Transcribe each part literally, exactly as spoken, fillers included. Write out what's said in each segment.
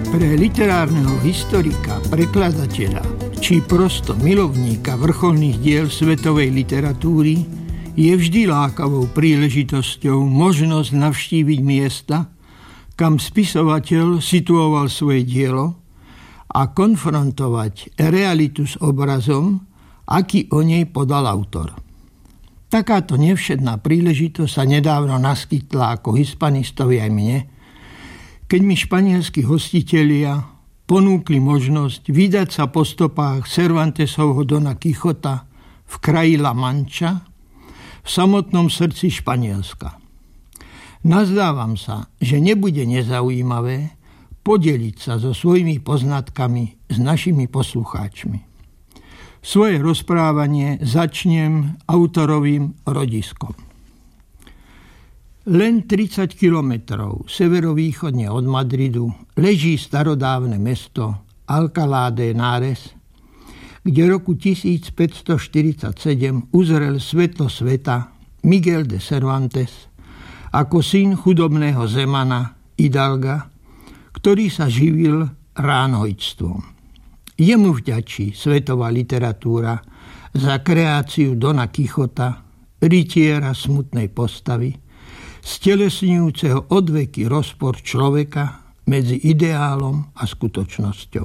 Pre literárneho historika, prekladateľa či prosto milovníka vrcholných diel svetovej literatúry je vždy lákavou príležitosťou možnosť navštíviť miesta, kam spisovateľ situoval svoje dielo a konfrontovať realitu s obrazom, aký o nej podal autor. Takáto nevšedná príležitosť sa nedávno naskytla ako hispanistovi aj mne, keď mi španielskí hostitelia ponúkli možnosť vydať sa po stopách Cervantesovho Dona Quixota v kraji La Mancha, v samotnom srdci Španielska. Nazdávam sa, že nebude nezaujímavé podeliť sa so svojimi poznatkami s našimi poslucháčmi. Svoje rozprávanie začnem autorovým rodiskom. Len tridsať kilometrov severovýchodne od Madridu leží starodávne mesto Alcalá de Henares, kde roku tisícpäťstoštyridsaťsedem uzrel svetlo sveta Miguel de Cervantes ako syn chudobného zemana Hidalga, ktorý sa živil ránhojstvom. Jemu vďačí svetová literatúra za kreáciu Dona Quixota, rytiera smutnej postavy, stelesňujúceho odveky rozpor človeka medzi ideálom a skutočnosťou.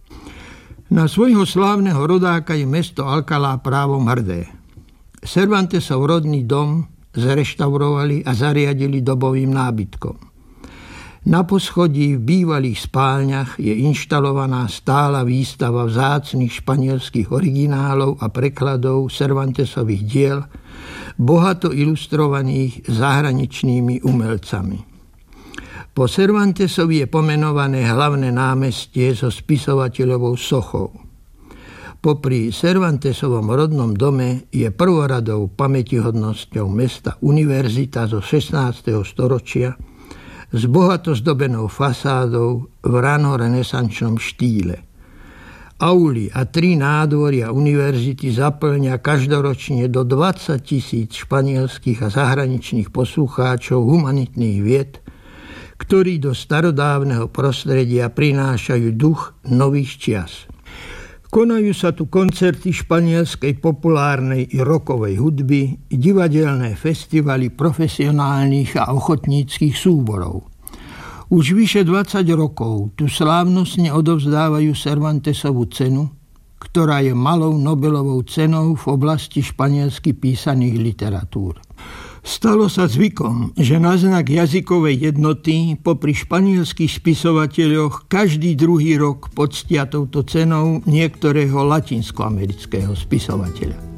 Na svojho slávneho rodáka je mesto Alcalá právom hrdé. Cervantesov rodný dom zreštaurovali a zariadili dobovým nábytkom. Na poschodí v bývalých spálniach je inštalovaná stála výstava vzácnych španielských originálov a prekladov Cervantesových diel, bohato ilustrovaných zahraničnými umelcami. Po Cervantesovi je pomenované hlavné námestie so spisovateľovou sochou. Popri Cervantesovom rodnom dome je prvoradou pamätihodnosťou mesta univerzita zo šestnásteho storočia s bohato zdobenou fasádou v ranorenesančnom štýle. Auly a tri nádvoria univerzity zaplňa každoročne do dvadsať tisíc španielských a zahraničných poslucháčov humanitných vied, ktorí do starodávneho prostredia prinášajú duch nových čias. Konajú sa tu koncerty španielskej populárnej i rockovej hudby, divadelné festivaly profesionálnych a ochotníckych súborov. Už vyše dvadsať rokov tu slávnostne odovzdávajú Cervantesovu cenu, ktorá je malou Nobelovou cenou v oblasti španielsky písaných literatúr. Stalo sa zvykom, že na znak jazykovej jednoty popri španielských spisovateľoch každý druhý rok poctia touto cenou niektorého latinskoamerického spisovateľa.